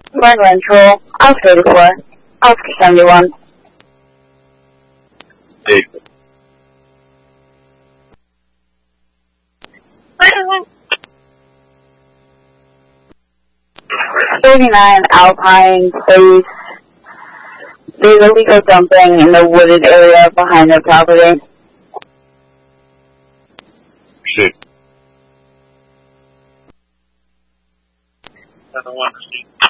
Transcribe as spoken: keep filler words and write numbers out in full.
Run Rental, Oscar thirty-four, Oscar seventy-one. Hey. thirty-nine Alpine, please. There's illegal dumping in the wooded area behind the property. Shit. I don't want to see.